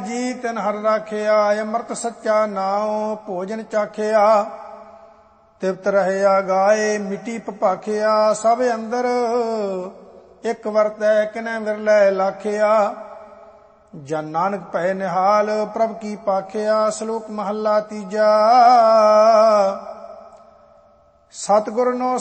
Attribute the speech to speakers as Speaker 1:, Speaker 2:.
Speaker 1: ਜੀ ਤਿਨ ਹਰ ਰਾਖਿਆ, ਅੰਮ੍ਰਿਤ ਸੱਚਾ ਨਾਉ ਭੋਜਨ ਚਾਖਿਆ। ਤਿਵਤ ਰਹਿਆ ਗਾਏ ਮਿੱਟੀ ਭਪਾਖਿਆ, ਸਭ ਅੰਦਰ ਇੱਕ ਵਰਤੈ ਕਿਨੈ ਵਿਰਲੇ ਲਾਖਿਆ। ਜਨ ਨਾਨਕ ਭੈ ਨਿਹਾਲ ਪ੍ਰਭ ਕੀ ਪਾਖਿਆ, ਸ਼ਲੋਕ ਮਹੱਲਾ ਤੀਜਾ। ਸਤਿਗੁਰ ਨੋ